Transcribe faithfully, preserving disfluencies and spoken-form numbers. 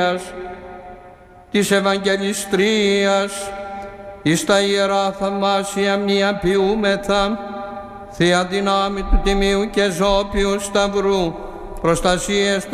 της Ευαγγελιστρίας, εις τα Ιερά Θαυμάσια μνήα ποιούμεθα, Θεία δυνάμει του Τιμίου και Ζώπιου Σταυρού, προστασίες του